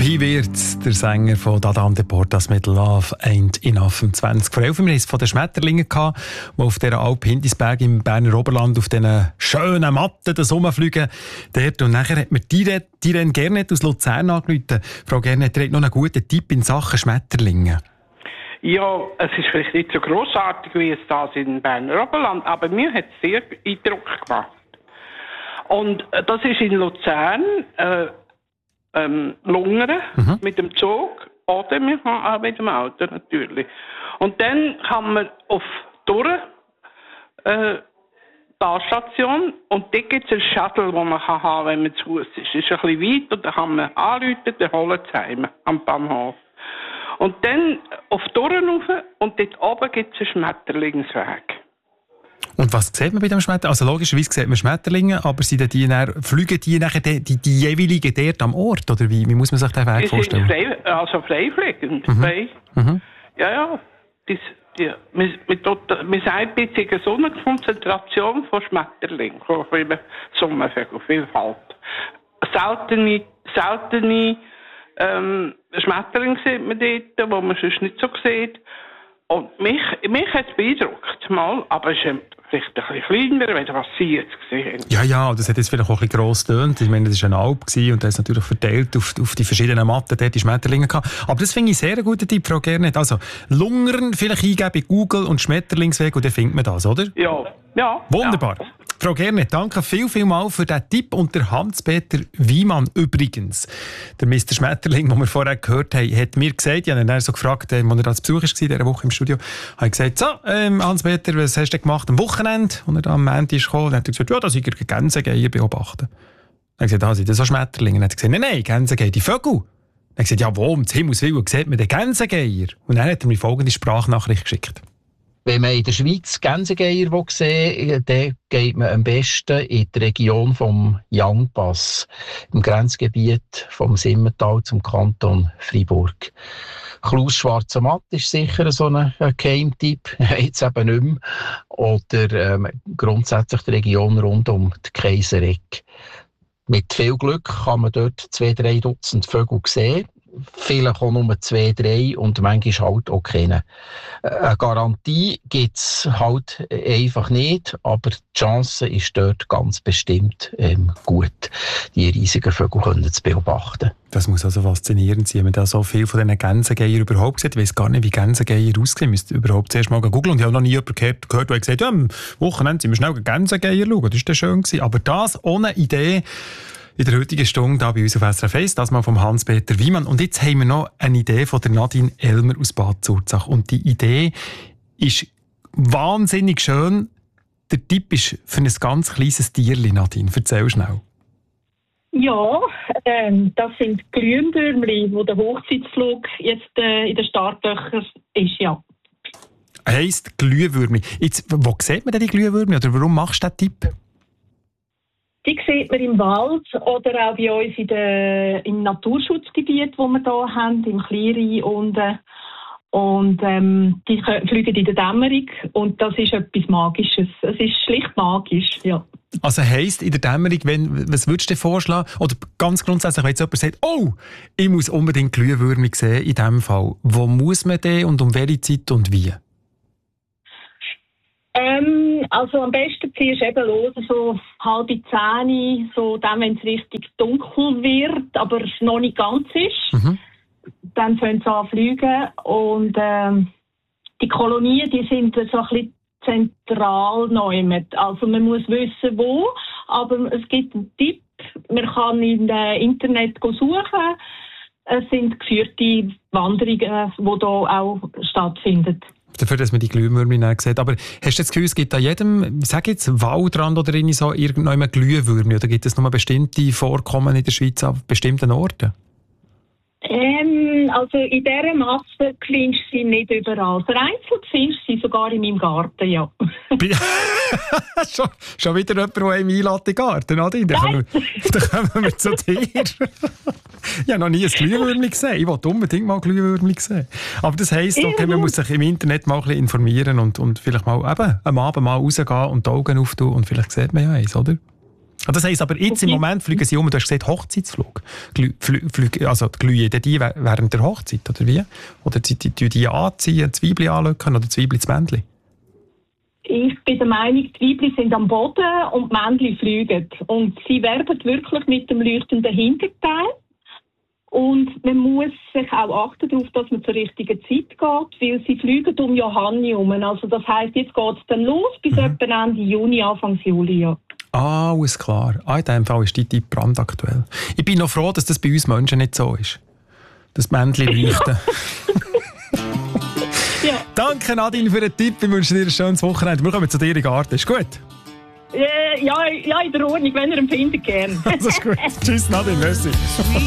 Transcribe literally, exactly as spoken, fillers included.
Dabei wird der Sänger von Dada and the Portas mit «Love Ain't Enough» am zwanzig vor elf. Wir hatten es von den Schmetterlingen, die auf dieser Alp Hindisberg im Berner Oberland auf diesen schönen Matten das rumfliegen. Dort. Und nachher hat mir Irene Gernet aus Luzern angerufen. Frau Gernet, ihr habt noch einen guten Tipp in Sachen Schmetterlinge. Ja, es ist vielleicht nicht so grossartig wie es das in Berner Oberland, aber mir hat es sehr Eindruck gemacht. Und äh, das ist in Luzern, äh, ähm, Lungern, mhm. mit dem Zug oder wir haben auch mit dem Auto natürlich. Und dann kann man auf durch äh, Bahnstation und dort gibt es einen Shuttle, den man kann haben, wenn man zu Fuß ist. Es ist ein bisschen weit und dann kann man anrufen, dann holen sie heim am Bahnhof. Und dann auf die Toren rauf und dort oben gibt es einen Schmetterlingsweg. Und was sieht man bei dem Schmetterling? Also logischerweise sieht man Schmetterlinge, aber sind die dann, fliegen die nachher die, die, die jeweiligen dort am Ort? Oder wie, wie muss man sich den Weg die vorstellen? Frei, also freifliegend. Mhm. Frei. Mhm. Ja, ja. Das, die, man, man, man sagt ein bisschen so eine Konzentration von Schmetterlingen, von Sommervögeln, Vielfalt. Seltene, seltene ähm, Schmetterlinge sieht man dort, wo man sonst nicht so sieht. Und mich, mich hat es beeindruckt, mal, aber es ist vielleicht ein bisschen kleiner, wenn was Sie jetzt gesehen haben. Ja, ja, das hat jetzt vielleicht auch ein bisschen gross getönt. Ich meine, das war eine Alp und da ist natürlich verteilt auf, auf die verschiedenen Matten dort die Schmetterlinge gehabt. Aber das finde ich sehr einen guten Tipp, Frau Gernet. Also, Lungern vielleicht eingeben bei Google und Schmetterlingsweg und dann findet man das, oder? Ja, ja. Wunderbar. Ja. Frau Gernet, danke viel, viel mal für diesen Tipp. Und der Hans-Peter Wiemann übrigens, der Mister Schmetterling, den wir vorher gehört haben, hat mir gesagt, ich habe ihn dann so gefragt, als er da zu Besuch war, in dieser Woche im Studio, habe ich gesagt, so, ähm, Hans-Peter, was hast du gemacht am Wochenende, als er da am Montag kam? Dann hat er gesagt, ja, da sei er Gänsegeier beobachten. Dann habe ich gesagt, ah, sind das so Schmetterlinge? Dann hat er gesagt, nein, nein, Gänsegeier, die Vögel. Dann habe ich gesagt, ja, wo, um Himmels Willen, sieht man den Gänsegeier? Und dann hat er mir folgende Sprachnachricht geschickt. Wenn man in der Schweiz Gänsegeier sehen will, dann geht man am besten in die Region vom Jangpass, im Grenzgebiet vom Simmental zum Kanton Freiburg. Klaus Schwarzer Matt ist sicher so ein Geheimtipp, jetzt eben nicht mehr. Oder ähm, grundsätzlich die Region rund um die Kaiseregg. Mit viel Glück kann man dort zwei, drei Dutzend Vögel sehen. Vielleicht auch nur zwei, drei und manchmal halt auch keine. Eine Garantie gibt es halt einfach nicht, aber die Chance ist dort ganz bestimmt ähm, gut, die riesigen Vögel können zu beobachten. Das muss also faszinierend sein, wenn man da so viel von diesen Gänsegeiern überhaupt sieht. Ich weiss gar nicht, wie Gänsegeier aussehen. Ich müsste überhaupt zuerst mal googeln. Und ich habe noch nie jemanden gehört, gehört der gesagt hat, ja, am Wochenende sind wir schnell Gänsegeier schauen. Das war dann schön gewesen. Aber das ohne Idee, in der heutigen Stunde hier bei uns auf S R F eins, das mal vom Hans-Peter Wiemann. Und jetzt haben wir noch eine Idee von der Nadine Elmer aus Bad Zurzach. Und die Idee ist wahnsinnig schön. Der Tipp ist für ein ganz kleines Tierchen, Nadine. Erzähl schnell. Ja, ähm, das sind Glühwürmli, wo der Hochzeitsflug jetzt äh, in den Startlöchern ist, ja. Heisst Glühwürmli. Jetzt, wo sieht man denn die Glühwürmli? Oder warum machst du diesen Tipp? Die sieht man im Wald oder auch bei uns in der, im Naturschutzgebiet, das wir hier haben, im Kleinrhein unten. Und ähm, die fliegen in der Dämmerung und das ist etwas Magisches. Es ist schlicht magisch, ja. Also heisst in der Dämmerung, wenn, was würdest du dir vorschlagen? Oder ganz grundsätzlich, wenn jetzt jemand sagt, oh, ich muss unbedingt Glühwürmli sehen, in diesem Fall. Wo muss man denn und um welche Zeit und wie? Ähm, also am besten ziehst du eben los, so halb zehn, so dann, wenn es richtig dunkel wird, aber es noch nicht ganz ist. Mhm. Dann fangen sie an zu fliegen und ähm, die Kolonien, die sind so ein bisschen zentral neu. Also man muss wissen, wo, aber es gibt einen Tipp, man kann im Internet suchen. Es sind geführte Wanderungen, die hier auch stattfinden. Dafür, dass man die Glühwürmli nicht sieht. Aber hast du das Gefühl, es gibt an jedem, ich sage jetzt, Waldrand oder in so irgendeinem Glühwürmli? Oder gibt es nur bestimmte Vorkommen in der Schweiz an bestimmten Orten? Ähm, also in dieser Masse findest du sie nicht überall. Vereinzelt findest du sie sogar in meinem Garten, ja. schon, schon wieder jemand, der einem einlädt in den Garten, Nadine? Dann kommen, dann kommen wir zu dir. Ich habe noch nie ein Glühwürmli gesehen. Ich wollte unbedingt mal Glühwürmli sehen. Aber das heisst, okay, man muss sich im Internet mal ein bisschen informieren und, und vielleicht mal eben am Abend mal rausgehen und die Augen auftun und vielleicht sieht man ja eins, oder? Das heisst aber, jetzt im Moment fliegen sie um, du hast gesagt Hochzeitsflug. Glü, flü, flü, also die glühen die während der Hochzeit, oder wie? Oder die, die, die, die anziehen, Zwiebeln anlöcken oder Zwiebeln ins Männchen? Ich bin der Meinung, die Weibchen sind am Boden und die Männchen fliegen. Und sie werben wirklich mit dem leuchtenden Hinterteil. Und man muss sich auch achten darauf, dass man zur richtigen Zeit geht, weil sie fliegen um Johanni herum. Also das heisst, jetzt geht es dann los bis mhm. etwa Ende Juni, Anfang Juli. Ja. Ah, alles klar. Ah, in diesem Fall ist die Tipp brandaktuell. Ich bin noch froh, dass das bei uns Menschen nicht so ist. Das Männchen leuchten. Ja. Danke Nadine für den Tipp. Ich wünsche dir ein schönes Wochenende. Wir kommen zu dir in den Garten. Ist gut? Ja, ja, in der Ordnung, wenn ihr empfindet, gerne. Das ist gut. Tschüss Nadine, merci.